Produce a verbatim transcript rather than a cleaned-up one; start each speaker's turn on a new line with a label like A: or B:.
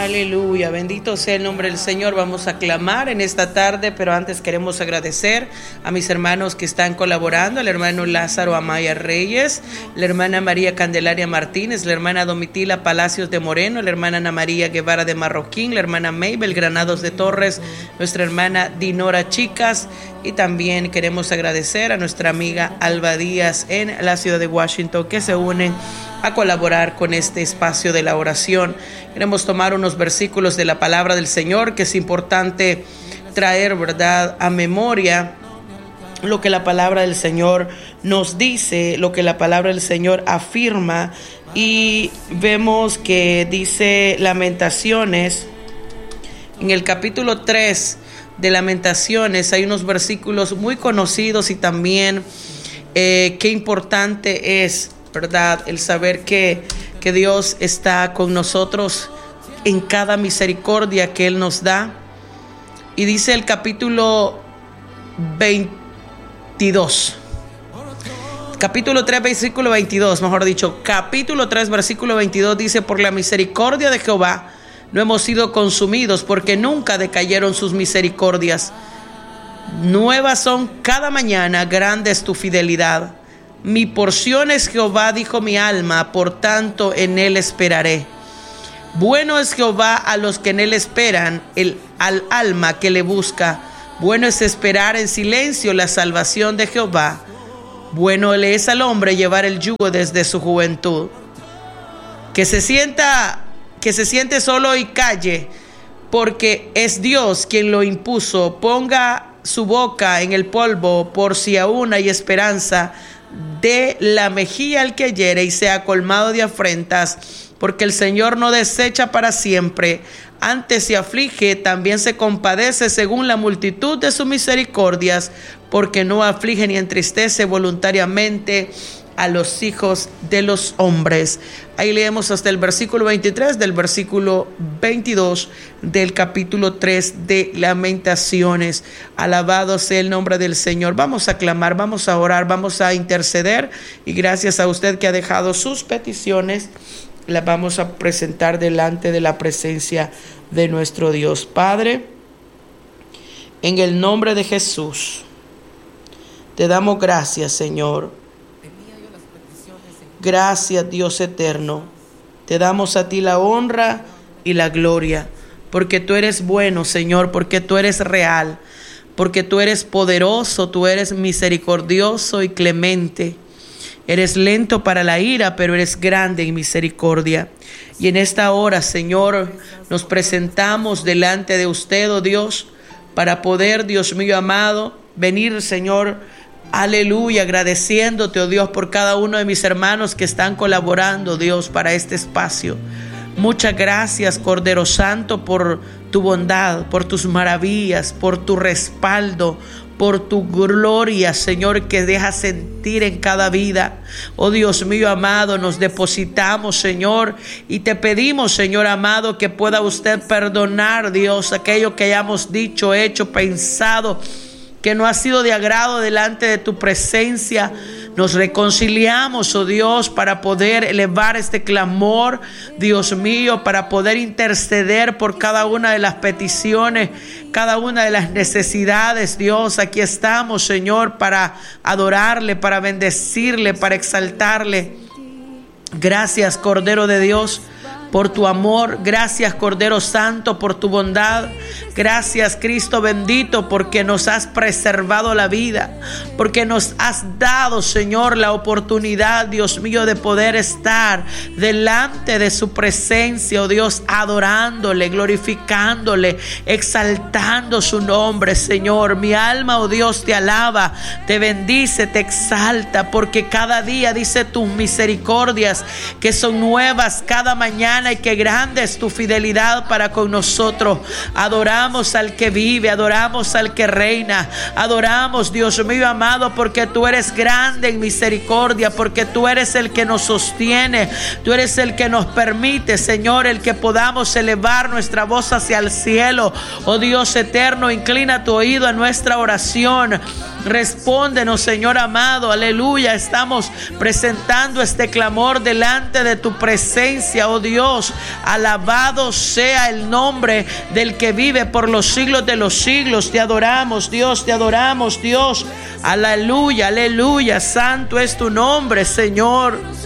A: Aleluya, bendito sea el nombre del Señor. Vamos a clamar en esta tarde, pero antes queremos agradecer a mis hermanos que están colaborando, el hermano Lázaro Amaya Reyes, la hermana María Candelaria Martínez, la hermana Domitila Palacios de Moreno, la hermana Ana María Guevara de Marroquín, la hermana Mabel Granados de Torres, nuestra hermana Dinora Chicas, y también queremos agradecer a nuestra amiga Alba Díaz en la ciudad de Washington, que se unen a colaborar con este espacio de la oración. Queremos tomar unos versículos de la palabra del Señor, que es importante traer, ¿verdad?, a memoria lo que la palabra del Señor nos dice, lo que la palabra del Señor afirma. Y vemos que dice Lamentaciones, en el capítulo tres de Lamentaciones, hay unos versículos muy conocidos y también eh, qué importante es, ¿verdad?, el saber que, que Dios está con nosotros en cada misericordia que Él nos da. Y dice el capítulo veintidós, capítulo tres, versículo veintidós, mejor dicho, capítulo tres, versículo veintidós, dice: por la misericordia de Jehová no hemos sido consumidos, porque nunca decayeron sus misericordias. Nuevas son cada mañana, grande es tu fidelidad. Mi porción es Jehová, dijo mi alma, por tanto en él esperaré. Bueno es Jehová a los que en él esperan, el, al alma que le busca. Bueno es esperar en silencio la salvación de Jehová. Bueno le es al hombre llevar el yugo desde su juventud. Que se sienta, que se siente solo y calle, porque es Dios quien lo impuso. Ponga su boca en el polvo, por si aún hay esperanza. De la mejilla al que hiere y sea colmado de afrentas, porque el Señor no desecha para siempre, antes se aflige, también se compadece según la multitud de sus misericordias, porque no aflige ni entristece voluntariamente a los hijos de los hombres. Ahí leemos hasta el versículo veintitrés del versículo veintidós del capítulo tres de Lamentaciones. Alabado sea el nombre del Señor. Vamos a clamar, vamos a orar, vamos a interceder, y gracias a usted que ha dejado sus peticiones, las vamos a presentar delante de la presencia de nuestro Dios. Padre, en el nombre de Jesús, te damos gracias, Señor. Gracias, Dios eterno. Te damos a ti la honra y la gloria, porque tú eres bueno, Señor, porque tú eres real, porque tú eres poderoso, tú eres misericordioso y clemente. Eres lento para la ira, pero eres grande en misericordia. Y en esta hora, Señor, nos presentamos delante de usted, oh Dios, para poder, Dios mío amado, venir, Señor, aleluya, agradeciéndote, oh Dios, por cada uno de mis hermanos que están colaborando, Dios, para este espacio. Muchas gracias, Cordero Santo, por tu bondad, por tus maravillas, por tu respaldo, por tu gloria, Señor, que deja sentir en cada vida. Oh Dios mío amado, nos depositamos, Señor, y te pedimos, Señor amado, que pueda usted perdonar, Dios, aquello que hayamos dicho, hecho, pensado, que no ha sido de agrado delante de tu presencia. Nos reconciliamos, oh Dios, para poder elevar este clamor, Dios mío, para poder interceder por cada una de las peticiones, cada una de las necesidades, Dios. Aquí estamos, Señor, para adorarle, para bendecirle, para exaltarle. Gracias, Cordero de Dios, por tu amor. Gracias, Cordero Santo, por tu bondad. Gracias, Cristo bendito, porque nos has preservado la vida, porque nos has dado, Señor, la oportunidad, Dios mío, de poder estar delante de su presencia, oh Dios, adorándole, glorificándole, exaltando su nombre, Señor. Mi alma, oh Dios, te alaba, te bendice, te exalta, porque cada día dice tus misericordias que son nuevas cada mañana, y que grande es tu fidelidad para con nosotros. Adoramos al que vive, adoramos al que reina, adoramos, Dios mío amado, porque tú eres grande en misericordia, porque tú eres el que nos sostiene, tú eres el que nos permite, Señor, el que podamos elevar nuestra voz hacia el cielo. Oh Dios eterno, inclina tu oído a nuestra oración. Respóndenos, Señor amado, aleluya. Estamos presentando este clamor delante de tu presencia, oh Dios. Dios. Alabado sea el nombre del que vive por los siglos de los siglos. Te adoramos, Dios, te adoramos, Dios. Aleluya, aleluya. Santo es tu nombre, Señor.